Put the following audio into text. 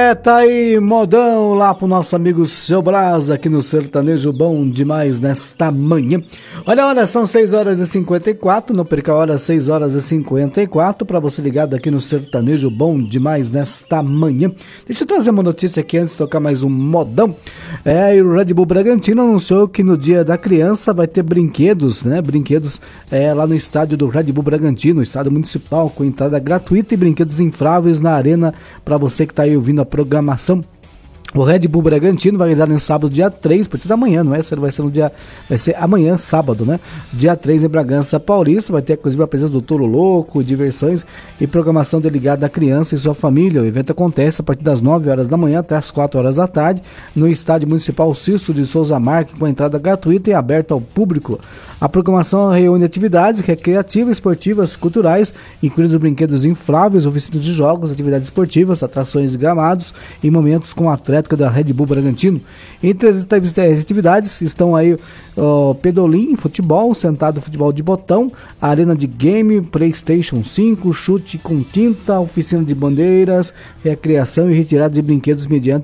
Tá aí, modão lá pro nosso amigo Seu Brás, aqui no Sertanejo Bom Demais nesta manhã. Olha, são 6h54, não perca a hora, 6h54, pra você ligado aqui no Sertanejo Bom Demais nesta manhã. Deixa eu trazer uma notícia aqui antes de tocar mais um modão. E o Red Bull Bragantino anunciou que no Dia da Criança vai ter brinquedos, né? Brinquedos lá no estádio do Red Bull Bragantino, estádio municipal, com entrada gratuita e brinquedos infláveis na arena, para você que está aí ouvindo a programação. O Red Bull Bragantino vai realizar no sábado, dia 3, a partir da manhã, não é? Vai ser amanhã, sábado, né? Dia 3 em Bragança Paulista, vai ter inclusive a presença do Toro Louco, diversões e programação dedicada à criança e sua família. O evento acontece a partir das 9 horas da manhã até as 4 horas da tarde, no Estádio Municipal Cício de Souza Marques, com entrada gratuita e aberta ao público. A programação reúne atividades recreativas, esportivas, culturais, incluindo brinquedos infláveis, oficinas de jogos, atividades esportivas, atrações de gramados e momentos com atlética da Red Bull Bragantino. Entre as atividades estão aí pedolim, futebol, sentado futebol de botão, arena de game, PlayStation 5, chute com tinta, oficina de bandeiras, recreação e retirada de brinquedos mediante